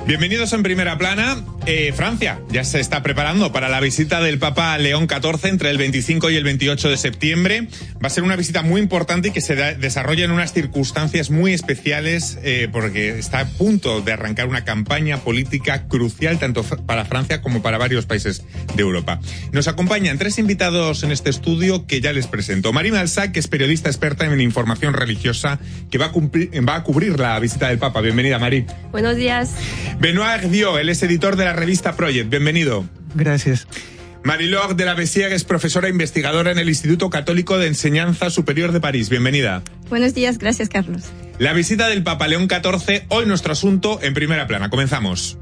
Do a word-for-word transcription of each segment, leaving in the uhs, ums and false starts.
Bienvenidos en Primera Plana. Eh, Francia ya se está preparando para la visita del Papa León catorce entre el veinticinco y el veintiocho de septiembre. Va a ser una visita muy importante y que se da, desarrolla en unas circunstancias muy especiales eh, porque está a punto de arrancar una campaña política crucial tanto para Francia como para varios países de Europa. Nos acompañan tres invitados en este estudio que ya les presento. Mari Malsac, que es periodista experta en información religiosa, que va a, cumplir, va a cubrir la visita del Papa. Bienvenida, Mari. Buenos días. Benoît Hervieux, él es editor de la revista Project. Bienvenido. Gracias. Marie-Laure de la Bessière es profesora investigadora en el Instituto Católico de Enseñanza Superior de París. Bienvenida. Buenos días, gracias, Carlos. La visita del Papa León catorce, hoy nuestro asunto en Primera Plana. Comenzamos.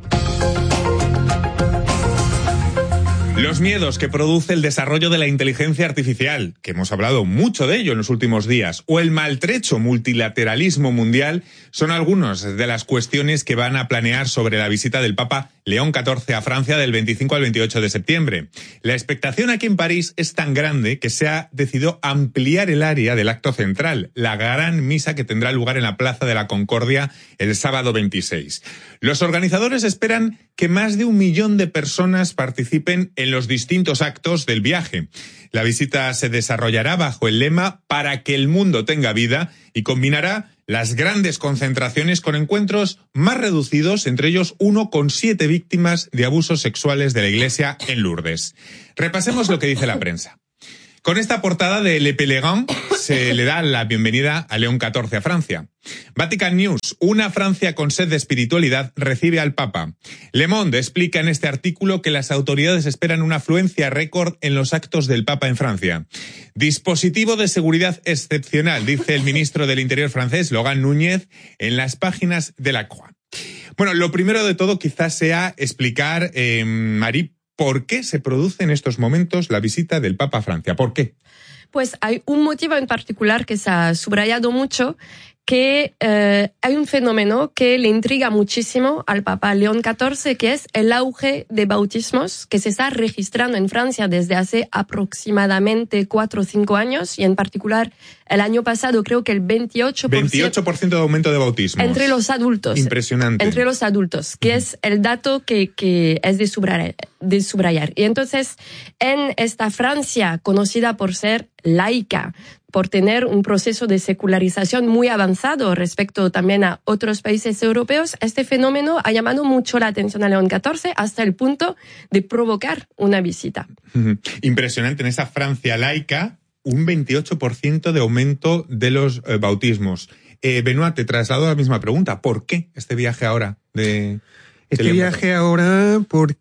Los miedos que produce el desarrollo de la inteligencia artificial, que hemos hablado mucho de ello en los últimos días, o el maltrecho multilateralismo mundial, son algunas de las cuestiones que van a planear sobre la visita del Papa León catorce a Francia del veinticinco al veintiocho de septiembre. La expectación aquí en París es tan grande que se ha decidido ampliar el área del acto central, la gran misa que tendrá lugar en la Plaza de la Concordia el sábado veintiséis. Los organizadores esperan que más de un millón de personas participen en los distintos actos del viaje. La visita se desarrollará bajo el lema "Para que el mundo tenga vida" y combinará las grandes concentraciones con encuentros más reducidos, entre ellos uno con siete víctimas de abusos sexuales de la Iglesia en Lourdes. Repasemos lo que dice la prensa. Con esta portada de Le Pèlerin se le da la bienvenida a León catorce a Francia. Vatican News, una Francia con sed de espiritualidad recibe al Papa. Le Monde explica en este artículo que las autoridades esperan una afluencia récord en los actos del Papa en Francia. Dispositivo de seguridad excepcional, dice el ministro del Interior francés, Laurent Nunez, en las páginas de La Croix. Bueno, lo primero de todo quizás sea explicar, eh, Marí, ¿por qué se produce en estos momentos la visita del Papa a Francia? ¿Por qué? Pues hay un motivo en particular que se ha subrayado mucho, que eh, hay un fenómeno que le intriga muchísimo al Papa León catorce, que es el auge de bautismos que se está registrando en Francia desde hace aproximadamente cuatro o cinco años, y en particular el año pasado creo que el veintiocho por ciento... veintiocho por ciento de aumento de bautismos. Entre los adultos. Impresionante. Entre los adultos, que uh-huh. es el dato que, que es de subrayar, de subrayar. Y entonces, en esta Francia conocida por ser laica, por tener un proceso de secularización muy avanzado respecto también a otros países europeos, este fenómeno ha llamado mucho la atención a León catorce hasta el punto de provocar una visita. Impresionante, en esa Francia laica, un veintiocho por ciento de aumento de los eh, bautismos. Eh, Benoît, te traslado la misma pregunta. ¿Por qué este viaje ahora de... Este de viaje ahora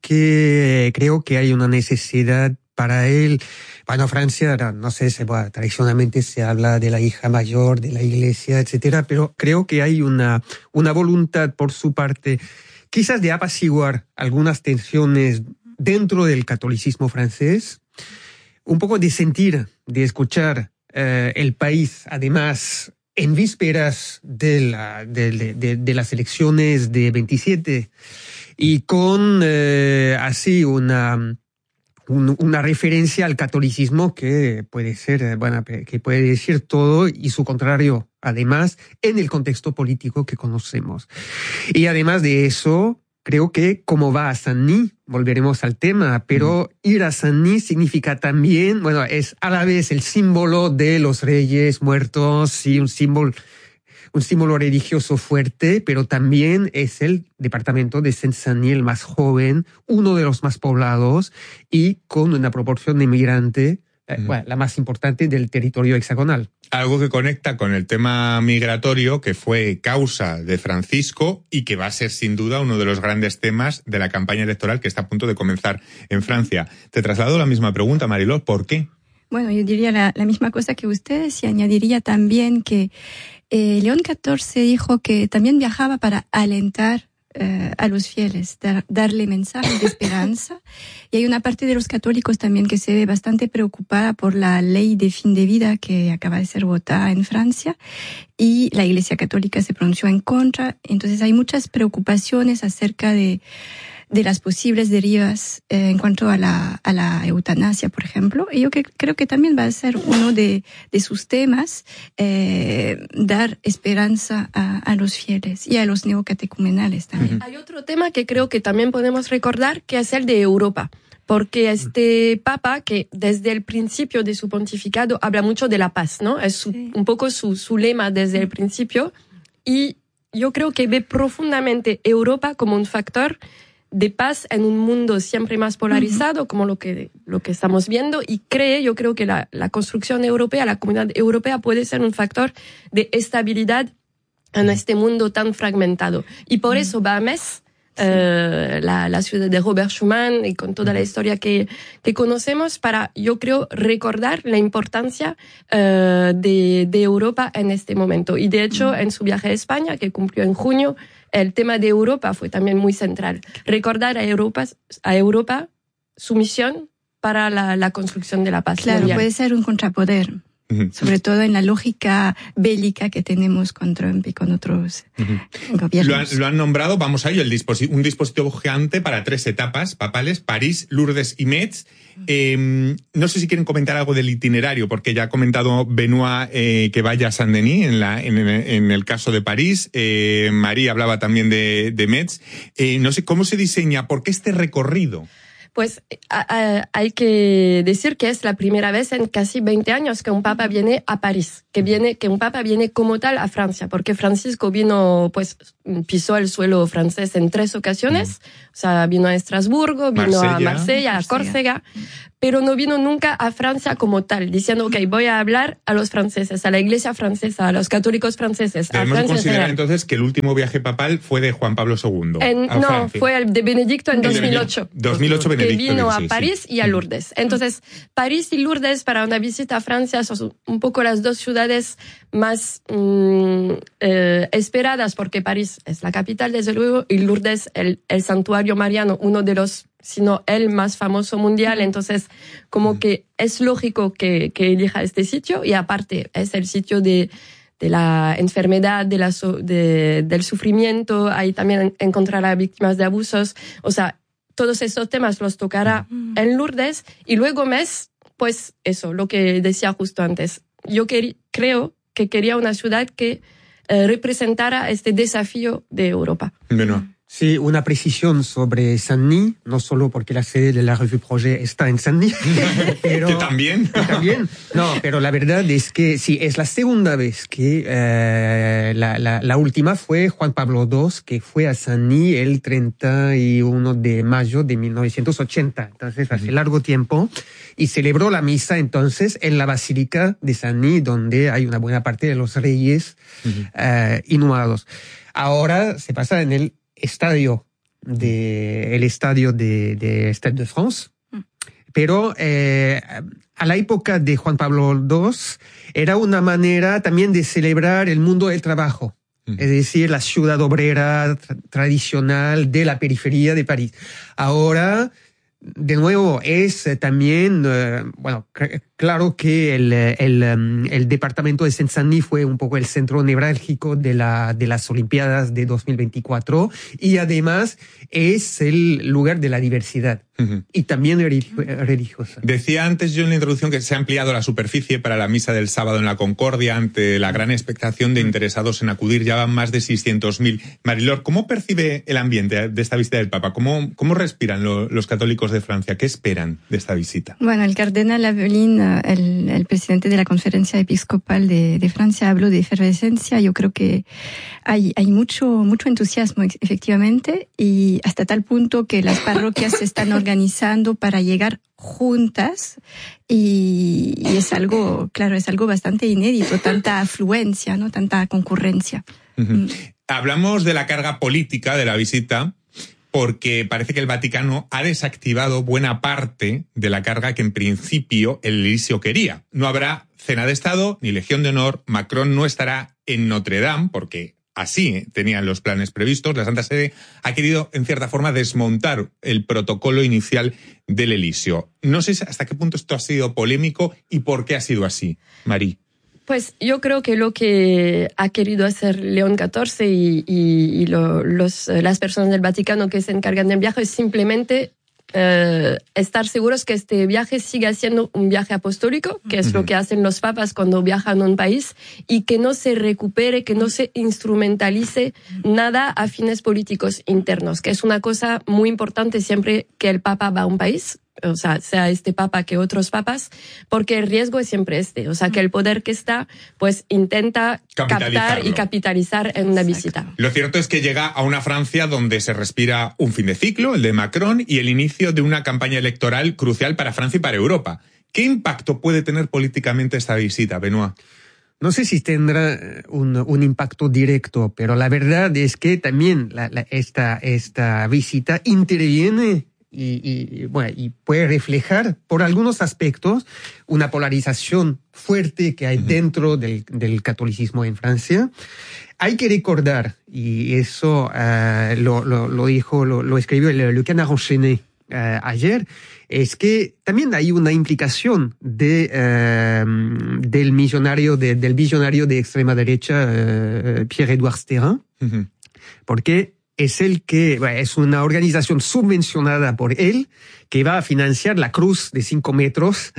porque creo que hay una necesidad para él. Bueno, Francia, no sé, se, bueno, tradicionalmente se habla de la hija mayor de la Iglesia, etcétera, pero creo que hay una, una voluntad por su parte, quizás de apaciguar algunas tensiones dentro del catolicismo francés, un poco de sentir, de escuchar eh, el país, además, en vísperas de, la, de, de, de las elecciones de veintisiete, y con eh, así una... una referencia al catolicismo que puede ser, bueno, que puede decir todo y su contrario, además, en el contexto político que conocemos. Y además de eso, creo que como va a Saint-Denis, volveremos al tema, pero mm. ir a Saint-Denis significa también, bueno, es a la vez el símbolo de los reyes muertos y un símbolo un símbolo religioso fuerte, pero también es el departamento de Seine-Saint-Denis, el más joven, uno de los más poblados y con una proporción de inmigrante, eh, mm. bueno, la más importante del territorio hexagonal. Algo que conecta con el tema migratorio, que fue causa de Francisco y que va a ser sin duda uno de los grandes temas de la campaña electoral que está a punto de comenzar en Francia. Te traslado la misma pregunta, Marie-Laure, ¿por qué? Bueno, yo diría la, la misma cosa que ustedes y añadiría también que eh, León catorce dijo que también viajaba para alentar eh, a los fieles, dar, darle mensajes de esperanza. Y hay una parte de los católicos también que se ve bastante preocupada por la ley de fin de vida que acaba de ser votada en Francia y la Iglesia Católica se pronunció en contra. Entonces hay muchas preocupaciones acerca de de las posibles derivas eh, en cuanto a la, a la eutanasia, por ejemplo. Y yo que, creo que también va a ser uno de, de sus temas, eh, dar esperanza a, a los fieles y a los neocatecumenales también. Hay otro tema que creo que también podemos recordar, que es el de Europa. Porque este papa, que desde el principio de su pontificado habla mucho de la paz, ¿no? Es su, sí. un poco su, su lema desde el principio. Y yo creo que ve profundamente Europa como un factor de paz en un mundo siempre más polarizado, uh-huh. como lo que, lo que estamos viendo. Y cree, yo creo que la, la construcción europea, la comunidad europea puede ser un factor de estabilidad en este mundo tan fragmentado. Y por uh-huh. eso va a Metz, Sí. Uh, la, la ciudad de Robert Schuman, y con toda la historia que, que conocemos, para, yo creo, recordar la importancia uh, de, de Europa en este momento. Y de hecho, en su viaje a España, que cumplió en junio, el tema de Europa fue también muy central. Recordar a Europa, a Europa su misión para la, la construcción de la paz Claro, mundial. Puede ser un contrapoder. Sobre todo en la lógica bélica que tenemos con Trump y con otros uh-huh. gobiernos. Lo han, lo han nombrado, vamos a ello, el disposi- un dispositivo gigante para tres etapas papales, París, Lourdes y Metz. Eh, no sé si quieren comentar algo del itinerario, porque ya ha comentado Benoît eh, que vaya a Saint-Denis en, la, en, en el caso de París. Eh, María hablaba también de, de Metz. Eh, no sé cómo se diseña, ¿por qué este recorrido? Pues a, a, hay que decir que es la primera vez en casi veinte años que un papa viene a París, que viene, que un papa viene como tal a Francia, porque Francisco vino, pues, pisó el suelo francés en tres ocasiones, mm. o sea, vino a Estrasburgo, vino Marsella. a Marsella, a Córcega, pero no vino nunca a Francia como tal, diciendo, ok, voy a hablar a los franceses, a la iglesia francesa, a los católicos franceses, a Debemos Francia considerar en entonces que el último viaje papal fue de Juan Pablo segundo. En, a no, Francia. fue el de Benedicto en dos mil ocho. dos mil ocho Benedicto. Que vino dieciséis, a París sí. y a Lourdes. Entonces, París y Lourdes para una visita a Francia son un poco las dos ciudades más mmm, eh, esperadas, porque París es la capital, desde luego, y Lourdes el, el santuario mariano, uno de los, sino el más famoso mundial. Entonces, como que es lógico que, que elija este sitio, y aparte es el sitio de de la enfermedad, de la, de, del sufrimiento, ahí también encontrar a víctimas de abusos, o sea, todos esos temas los tocará mm. en Lourdes. Y luego Metz, pues eso, lo que decía justo antes. Yo quer- creo que quería una ciudad que eh, representara este desafío de Europa. Bueno. Sí, una precisión sobre Saint-Denis, no solo porque la sede de la Revue Projet está en Saint-Denis, pero... ¿Que también? Que también. No, pero la verdad es que sí, es la segunda vez que eh, la, la, la última fue Juan Pablo segundo, que fue a Saint-Denis el treinta y uno de mayo de mil novecientos ochenta. Entonces, hace uh-huh. largo tiempo. Y celebró la misa entonces en la Basílica de Saint-Denis, donde hay una buena parte de los reyes uh-huh. eh, inhumados. Ahora se pasa en el estadio de el estadio de, de Stade de France, pero eh, a la época de Juan Pablo segundo era una manera también de celebrar el mundo del trabajo, mm. es decir, la ciudad obrera tra- tradicional de la periferia de París. Ahora, de nuevo, es también, eh, bueno, c- claro que el, el, el departamento de Saint-Denis fue un poco el centro nevrálgico de, la, de las Olimpiadas de dos mil veinticuatro, y además es el lugar de la diversidad uh-huh. y también religiosa. Decía antes yo en la introducción que se ha ampliado la superficie para la misa del sábado en la Concordia ante la gran expectación de interesados en acudir. Ya van más de seiscientos mil. Marilor, ¿cómo percibe el ambiente de esta visita del Papa? ¿Cómo, cómo respiran lo, los católicos de Francia? ¿Qué esperan de esta visita? Bueno, el cardenal Avelin, el, el presidente de la Conferencia Episcopal de, de Francia, habló de efervescencia. Yo creo que hay, hay mucho, mucho entusiasmo, efectivamente, y hasta tal punto que las parroquias se están organizando para llegar juntas, y, y es algo, claro, es algo bastante inédito, tanta afluencia, ¿no? Tanta concurrencia. Uh-huh. Mm. Hablamos de la carga política de la visita, porque parece que el Vaticano ha desactivado buena parte de la carga que en principio el Elíseo quería. No habrá cena de Estado ni Legión de Honor, Macron no estará en Notre Dame, porque así tenían los planes previstos. La Santa Sede ha querido, en cierta forma, desmontar el protocolo inicial del Elíseo. No sé hasta qué punto esto ha sido polémico y por qué ha sido así, Marí. Pues yo creo que lo que ha querido hacer León catorce y, y, y lo, los, las personas del Vaticano que se encargan del viaje es simplemente eh, estar seguros que este viaje siga siendo un viaje apostólico, que es uh-huh. lo que hacen los papas cuando viajan a un país, y que no se recupere, que no se instrumentalice nada a fines políticos internos, que es una cosa muy importante siempre que el papa va a un país, o sea, sea este papa que otros papas, porque el riesgo es siempre este, o sea, que el poder que está, pues intenta captar y capitalizar en una visita. Lo cierto es que llega a una Francia donde se respira un fin de ciclo, el de Macron, y el inicio de una campaña electoral crucial para Francia y para Europa. ¿Qué impacto puede tener políticamente esta visita, Benoît? No sé si tendrá un, un impacto directo, pero la verdad es que también la, la, esta, esta visita interviene Y, y, bueno, y puede reflejar por algunos aspectos una polarización fuerte que hay uh-huh. dentro del, del catolicismo en Francia. Hay que recordar, y eso uh, lo, lo, lo dijo, lo, lo escribió el, le Canard enchaîné uh, ayer, es que también hay una implicación de, uh, del millonario, de, del visionario de extrema derecha, uh, Pierre-Édouard Stérin, uh-huh. porque es el que, bueno, es una organización subvencionada por él que va a financiar la cruz de cinco metros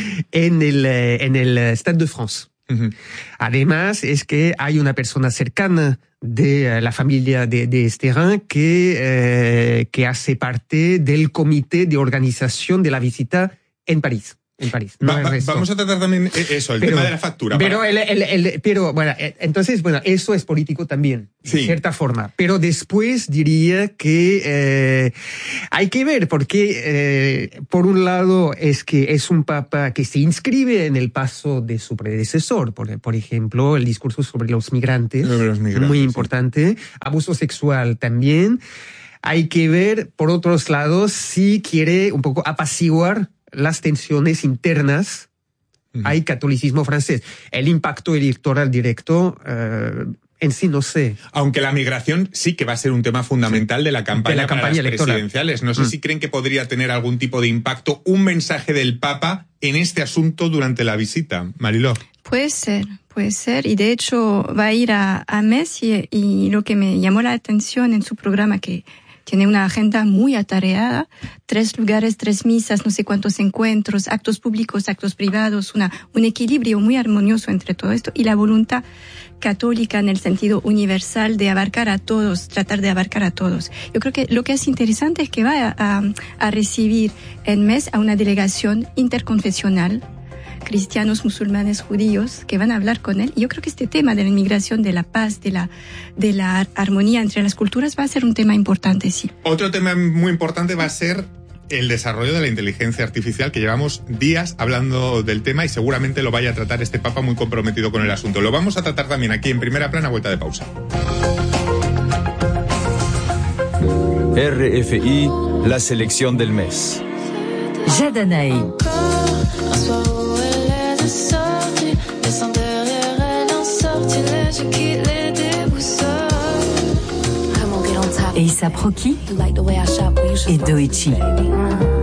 en el, en el Stade de France. Uh-huh. Además, es que hay una persona cercana de la familia de, de Stérin que, eh, que hace parte del comité de organización de la visita en París. En París. No va, va, vamos a tratar también eso, el pero, tema de la factura. Pero, para... el, el, el, pero bueno, entonces, bueno, eso es político también, sí. de cierta forma. Pero después diría que eh, hay que ver, porque eh, por un lado es que es un papa que se inscribe en el paso de su predecesor. Por, por ejemplo, el discurso sobre los migrantes, sobre los migrantes muy importante. Sí. Abuso sexual también. Hay que ver, por otros lados, si quiere un poco apaciguar las tensiones internas. Uh-huh. Hay catolicismo francés. El impacto electoral directo uh, en sí no sé. Aunque la migración sí que va a ser un tema fundamental sí. de la campaña, de la campaña para las electoral. Presidenciales. No sé uh-huh. si creen que podría tener algún tipo de impacto un mensaje del Papa en este asunto durante la visita. Mariló. Puede ser, puede ser. Y de hecho va a ir a, a Metz y, y lo que me llamó la atención en su programa, que tiene una agenda muy atareada, tres lugares, tres misas, no sé cuántos encuentros, actos públicos, actos privados, una, un equilibrio muy armonioso entre todo esto y la voluntad católica en el sentido universal de abarcar a todos, tratar de abarcar a todos. Yo creo que lo que es interesante es que va a, a, a recibir en Metz a una delegación interconfesional, cristianos, musulmanes, judíos, que van a hablar con él. Y yo creo que este tema de la inmigración, de la paz, de la, de la armonía entre las culturas va a ser un tema importante, sí. Otro tema muy importante va a ser el desarrollo de la inteligencia artificial, que llevamos días hablando del tema y seguramente lo vaya a tratar este Papa muy comprometido con el asunto. Lo vamos a tratar también aquí en Primera Plana, vuelta de pausa. R F I, la selección del mes. Jadanaï. Issa Proki et Doichi.